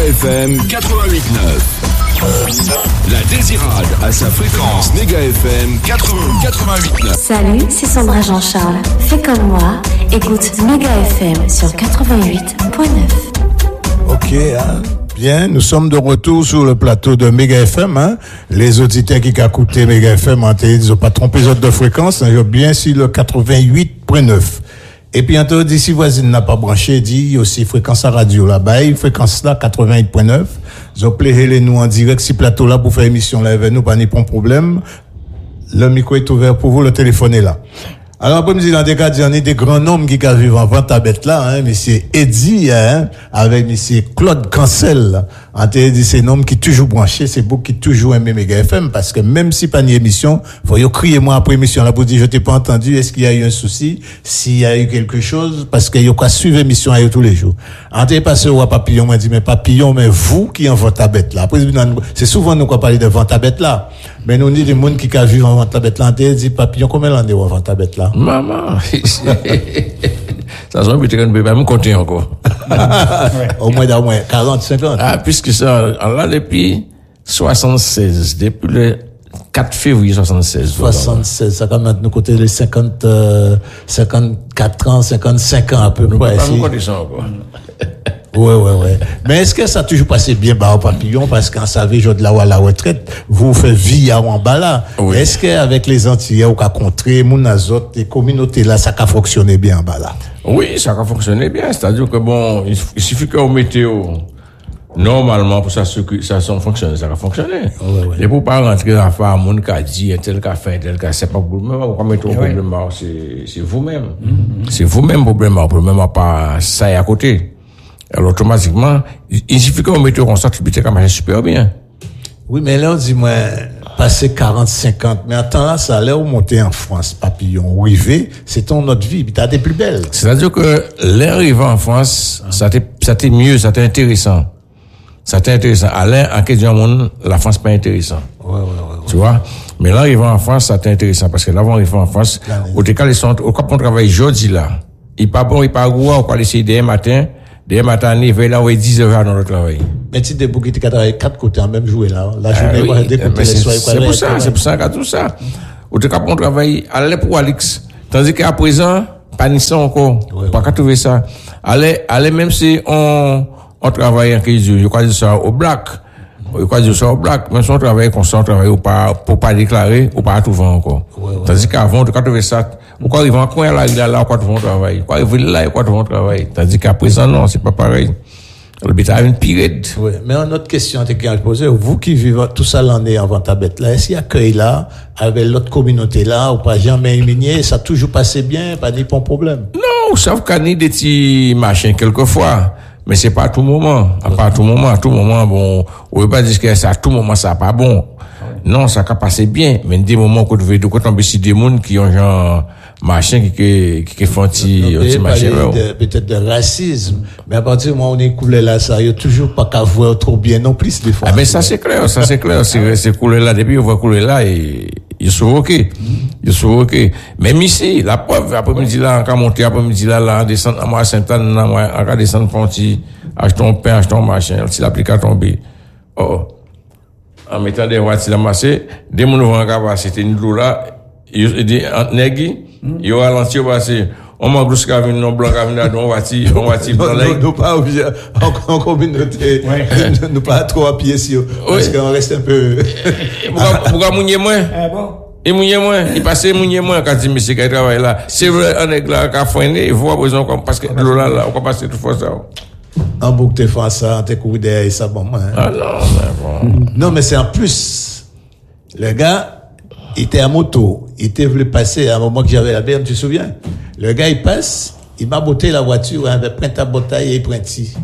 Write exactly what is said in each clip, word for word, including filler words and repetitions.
F M quatre-vingt-huit neuf. La Désirade à sa fréquence Méga F M quatre-vingt-huit neuf. Salut, c'est Sandra Jean-Charles. Fais comme moi, écoute Méga F M sur quatre-vingt-huit neuf. Ok, hein. Bien, nous sommes de retour sur le plateau de Méga F M. Hein. Les auditeurs qui ont écouté Méga F M, ils n'ont pas trompé les autres de fréquence, hein, ils ont bien sur le quatre-vingt-huit neuf. Et puis, entre dit, si voisine n'a pas branché, dit aussi fréquence à radio là-bas, fréquence là, quatre-vingt-huit neuf. Ils ont plaidé nous en direct, si plateau là pour faire émission là avec nous, pas ni pas de problème. Le micro est ouvert pour vous, le téléphone est là. Alors, après, me dans des cas, il y a des grands noms qui vivent en vente à bête là, hein, monsieur Eddie, hein, avec monsieur Claude Cancel. En dit, c'est un homme qui toujours branché, c'est beaucoup qui toujours aimé Méga F M, parce que même si pas ni émission, faut y crier moi après émission là pour dire, je t'ai pas entendu, est-ce qu'il y a eu un souci, s'il y a eu quelque chose, parce que y a qu'à suivre émission à tous les jours. En t'es passé au Papillon, m'a dit, mais Papillon, mais vous qui en vente à bête là. Après, c'est souvent nous qu'on parle de vente à bête là. Mais nous, dit des gens qui vivent en vente à bête là, en t'es dit, Papillon, combien l'en est en vente à bête là? Maman, ça semble que tu ne peux pas me compter encore. Au moins d'au moins quarante, cinquante. Ah, puisque ça, là, depuis soixante-seize, depuis le quatre février soixante-seize. soixante-seize, ça commence nous côté les cinquante, euh, cinquante-quatre ans, cinquante-cinq ans à peu près. Nous ne pouvons pas me compter ça encore. Ouais, ouais, ouais. Mais est-ce que ça a toujours passé bien bas au Papillon? Parce qu'en savez, je de là où à la retraite, vous faites vie à en bas là. Oui. Est-ce qu'avec les Antillais, ou qu'à contrer, mon azot, les communautés là, ça a fonctionné bien en bas là? Oui, ça a fonctionné bien. C'est-à-dire que bon, il suffit qu'au météo, normalement, pour ça, ça fonctionne, ça a fonctionné. Ouais, ouais. Et pour pas rentrer dans la femme, mon cas dit, tel cas fait, tel cas, c'est pas pour vous-même, vous mettez un problème, c'est, c'est vous-même. Mm-hmm. C'est vous-même problème, le problème, pas ça est à côté. Alors, automatiquement, il suffit qu'on mette comme ça, tu peux te marcher super bien. Oui, mais là, on dit, moi, passer quarante, cinquante, mais attends là, ça a l'air où monter en France, Papillon, arriver, c'est ton autre vie, puis t'as des plus belles. C'est-à-dire que l'arrivée en France, ça t'est, ça t'est mieux, ça t'est intéressant. Ça t'est intéressant. Alain, en question monde, la France pas intéressant. Ouais, ouais, ouais, ouais. Tu vois? Mais l'arrivée en France, ça t'est intéressant, parce que l'avant arrivée en France, au décal, ils sont, au cap, on travaille jeudi là. Il pas bon, il pas gros, on va laisser demain matin. Dès matin, il va là où il dix heures dans le travail. Mais tu des bouquets qui travaillent quatre côtés en même jouer là. La journée, ah, oui. des côtés, les soirs, c'est pour ça, c'est pour ça qu'il tout ça. Au tout cas, on travaille, allez pour Alix. Tandis qu'à présent, pas ni ça encore. Ouais, pas qu'à ouais. trouver ça. Allez, allez, même si on, on travaille en quinze jours, je crois dire ça au black. Je crois dire ça au black. Même si on travaille comme ça, on travaille ou pas, pour pas déclarer, ou pas trouver encore. Ouais, ouais. Tandis qu'avant, on peut trouver ça. Ou quand ils vont coin là, il est là, quoi ils vont travailler. Quand ils vont là, quoi ils vont travailler. Tandis qu'à présent, non, c'est pas pareil. Le bétail a une période. Oui, mais une autre question que je posais, vous qui vivez tout ça l'année avant ta bête là, est-ce qu'il y a accueil là, avec l'autre communauté là, ou pas jamais éliminé, ça a toujours passé bien, pas de problème? Non, sauf qu'il y a des petits machins quelquefois. Mais c'est pas à tout moment. À pas à tout moment, à tout moment, bon, on veut pas dire que ça, à tout moment, ça pas bon. Non, ça a passé bien. Mais des moments qu'on devait, quand on si des gens qui ont genre, machin, qui, qui, qui font petit, petit machin. Peut-être de racisme. Mais à partir du moment où on est coulé là, ça, il y a toujours pas qu'à voir trop bien non plus, des fois. Ah, ben, ça, c'est clair, ça, c'est clair. C'est, c'est coulé là, depuis, on voit couler là, et, ils sont ok. Ils sont ok. Même ici, la preuve, après-midi là, on a monté après-midi là, là, descendre à moi, Sainte-Anne, là, moi, on a descendre Ponty, acheter un pain, acheter un machin, si l'applique à tomber. Oh. En mettant des voitures amassées, dès mon nouveau engagement, c'était une lou là, il dit, négui, il a ralenti au passé. On m'a gros qu'à venir, non blanc, qu'à venir, on va tirer, on va tirer. Non, nous pas obligé, en communauté, nous pas trop à pied sur, parce qu'on reste un peu. Pourquoi mounier moins? Ah bon? Et mounier moins, il passait mounier moins quand il me dit qu'il travaille là. C'est vrai, on est là, qu'à freiner, il voit besoin, parce que l'eau là, là, on va passer tout fois ça. En boucle, t'es fait ça, t'es couru derrière ça, bon, hein. Ah non, mais bon. Non, mais c'est en plus, le gars, il était à moto, il était voulu passer à un moment que j'avais la B M, tu te souviens? Le gars, il passe, il m'a botté la voiture, il avait pris ta bouteille et il printi.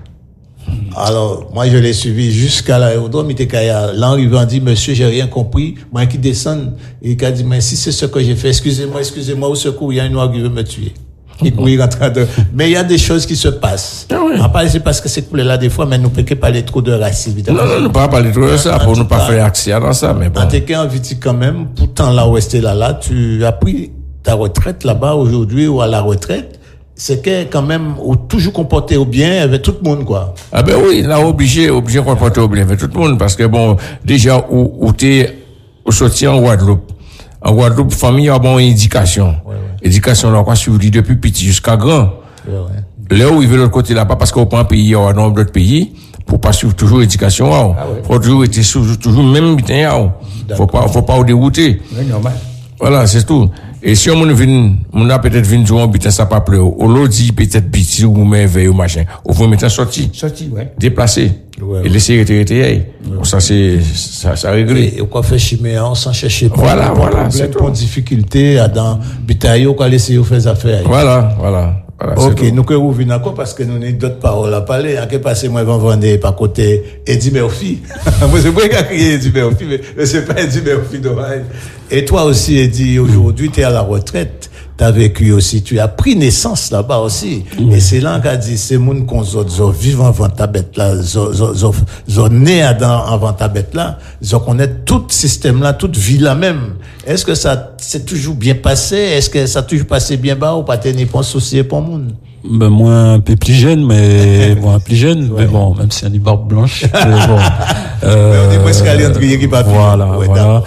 Alors, moi, je l'ai suivi jusqu'à l'aérodrome, il était qu'à l'arrivée, dit, monsieur, j'ai rien compris, moi qui descends, il a dit, mais si c'est ce que j'ai fait, excusez-moi, excusez-moi, au secours, il y a un noir qui veut me tuer. Il courir en train de, mais il y a des choses qui se passent. Ah oui. En parler, c'est parce que c'est coulé là des fois, mais nous ne pouvons pas parler trop de racisme. Non, non, nous ne pouvons pas parler trop de ça, pour ne pas faire accès dans ça, mais bon. En tout cas, en Viti quand même, pourtant là où est là, là, tu as pris ta retraite là-bas aujourd'hui ou à la retraite, c'est que quand même, ou toujours comporté au bien avec tout le monde, quoi. Ah ben oui, là, obligé, obligé de comporter au bien avec tout le monde, parce que bon, déjà, où, où t'es, où sorti en Guadeloupe. En Guadeloupe, famille a bon éducation. Ouais, ouais. Éducation, là, on va suivre depuis petit jusqu'à grand. Ouais, ouais. Là où il veut de l'autre côté là-bas, parce qu'on prend un pays, il y a un nombre d'autres pays, pour pas suivre toujours l'éducation, ah ouais. Faut toujours être toujours même bitin, faut pas, faut pas au dérouter. Oui, normal. Voilà, c'est tout. Et si on vient, on a peut-être venu jouer un bitin, ça pas pleurer. Au l'autre dit peut-être biti ou merveille ou machin. Au fond, maintenant sorti. Sorti, ouais. Déplacé. Ouais, et ouais. Laisser rester, ouais. Ça, c'est, ça, ça réglé. Et quoi faire chimer, on s'en chercher pas. Voilà, voilà. C'est pour difficulté, dans, bitaille, quoi laisser faire affaires. Voilà, voilà. Voilà, ok, nous que vous venez encore parce que nous n'avons d'autres paroles à parler. À que passer moi vont vendre par côté Eddie Murphy. Moi c'est pas crier Eddie Murphy, mais c'est pas Eddie Murphy dommage. Et toi aussi Eddie, aujourd'hui tu es à la retraite, tu as vécu aussi, tu as pris naissance là-bas aussi. Mm. Et c'est là qu'a dit c'est moun qu'on zo zo vivant avant ta bête là, zo zo zo zo né avant ta bête là, zo connaît tout système là, toute vie là même. Est-ce que ça s'est toujours bien passé? Est-ce que ça a toujours passé bien bas ou pas tenir pas soucier pour monde? Ben, moi, un peu plus jeune, mais bon, un plus jeune, ouais. Mais bon, même si on dit barbe blanche, mais bon. Euh, mais on dit presque calendrier qui va Voilà, ouais, voilà.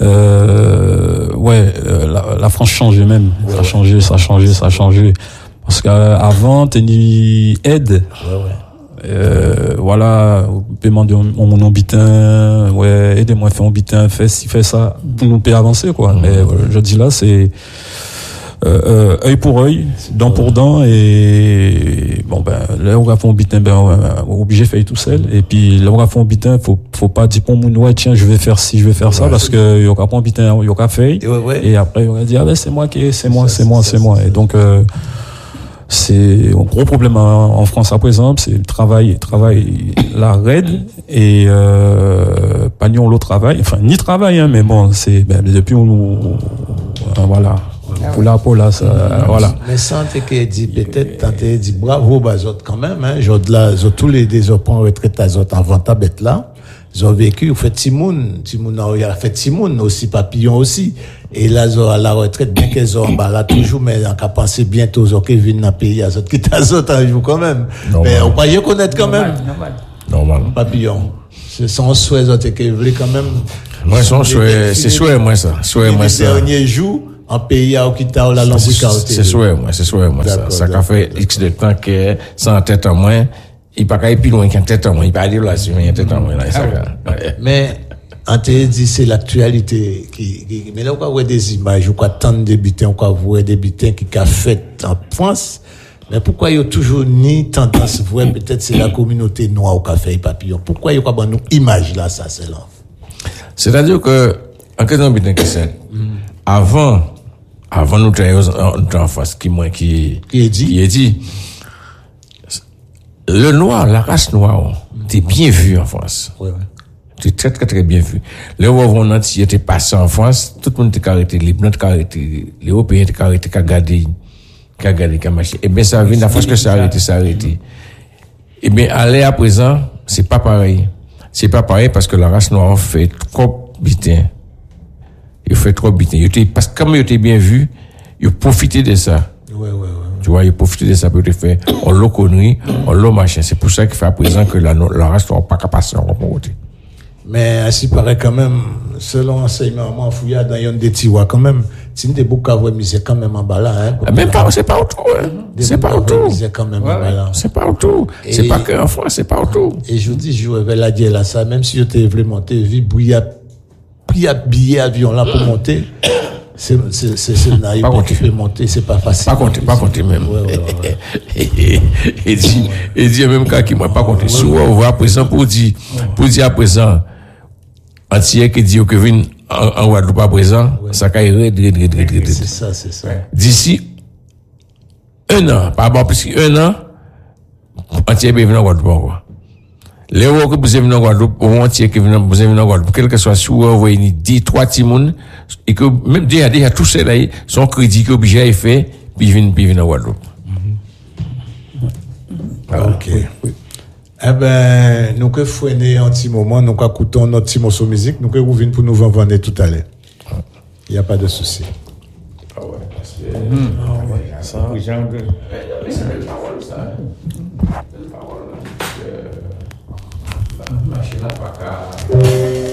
Euh, ouais, euh, la, la France changeait même. Ouais, ça a changé, ça a changé, ça a changé. Parce qu'avant, t'es aide. Ouais, ouais. Euh, voilà, paiement de mon nom bitin, ouais, aidez-moi à faire mon bitin, fais ci, fais ça, pour nous payer avancer, quoi. Mmh. Mais voilà, je dis là, c'est, euh, euh, œil pour œil, dent pour dent, et bon, ben, là, on va faire mon bitin, ben, on est obligé de faire tout seul, et puis, là, on va faire mon bitin, faut, faut pas dire pour mon, ouais, tiens, je vais faire ci, je vais faire ça, ouais, parce que, il y aura pas un bitin, il y aura fait, ouais, ouais. Et après, il y aura dit, ah, ben, c'est moi qui, c'est moi, c'est moi, c'est moi, et donc, euh, c'est un gros problème en France à présent, c'est le travail, travail, la raide et euh, pas ni on l'autre travail, enfin ni travail, hein, mais bon, c'est ben, depuis on, on, on voilà, pour la pour là, ça, euh, voilà. Mais sans te dit peut-être, t'as dit bravo bah autres quand même, hein, j'ai là, j'ai tous les des autres retraite à autres avant ta bête là. Ils ont vécu, ils ont fait Timoun, Timoun a fait Timoun aussi, Papillon aussi. Et là, ils ont à la retraite, bien qu'ils ont, bah, là, toujours, mais on a pensé bientôt, ils ont viennent dans le pays, ils ont quitté les autres un jour quand même. Normal. Mais on croyait connaître quand normal, même. Normal. Normal. Papillon. C'est son souhait, ils ont été voulu quand même. Moi, son souhait, c'est souhait, moi, ça. Souhait, moi, ça. Le dernier jour, en pays, à Okita, la Lambouka. C'est souhait, moi, c'est souhait, moi, ça. Ça a fait X de temps que, sans tête en moins, il pas qu'à plus loin qu'un tête en moins. Il pas dire là, si il y a tête en moins, là, ça. Mais, on te dit, c'est l'actualité qui, qui, mais là, on voit des images, on voit tant de butins, on voit des butins qui ont fait en France. Mais pourquoi il y a toujours ni tendance, voir peut-être c'est la communauté noire qui a fait papillon? Pourquoi il y a pas une image là, ça, c'est là? C'est-à-dire que, en question de butin que c'est, avant, avant nous travailler en face, qui, moi, qui, qui est dit, qui est dit, le noir, la race noire, t'es bien vu en France. Ouais, ouais. T'es très, très, très bien vu. Les Ouavons, si était passé en France, tout le monde était arrêté, les Blancs étaient arrêtés, les Européens étaient arrêtés, qu'à garder, qu'à garder, qu'à marcher. Eh bien, ça vient de la France que ça a arrêté, ça a arrêté. Eh bien, aller à présent, c'est pas pareil. C'est pas pareil parce que la race noire fait trop bitin. Il fait trop bitin. Parce que comme il était bien vu, il profitait de ça. Ouais, ouais, ouais. Tu vois, il profite de ça pour te faire, on l'a connu, on l'a machin. C'est pour ça qu'il fait à présent que la, la race n'est pas capable de remonter. Mais, ainsi paraît quand même, selon l'enseignement, moi, fouillard dans yon des tiroirs quand même, si nous des boucs à voir misère quand même en bas là, hein. Même pas, c'est pas autour, hein. C'est pas autour. quand même ouais, en bas là. C'est pas autour. C'est pas qu'en France, c'est pas autour. Et je vous dis, je vais la dire là, ça, même si je t'ai voulu monter, vu bouillir, bouillir billet avion là pour monter, c'est, c'est, c'est, c'est, naïf, pas compter. monter, c'est pas facile. Pas compter, pas compter même. Ouais, ouais, ouais. et dit, et dit, même cas qui moi, pas compter. Souvent, on voit à présent pour dire, pour dire à présent, entier qui dit que vient en Guadeloupe à présent, ça caille red, red, red, red, red. C'est ça, c'est ça. D'ici un an, pas bon, plus qu'un an, entier peut venir en Guadeloupe, quoi. Les gens que vous avez venus en Guadeloupe, ou entier qui viennent, vous avez venus en Guadeloupe, quel que soit si vous voyez dix, trois timons, et que même déjà, déjà, tout ça là, son crédit qui est obligé à faire, puis ils viennent, puis ils viennent en Guadeloupe. Ah, ok. Oui, oui. Eh ben, nous que fouiner un petit moment, nous qu'écoutons notre petit morceau de musique, nous que vous venez pour nous vendre tout à l'heure. Il n'y a pas de souci. Ah ouais, parce que, mmh. ah ouais, ça, mais c'est une parole, ça. C'est une parole. La machine n'a pas qu'à.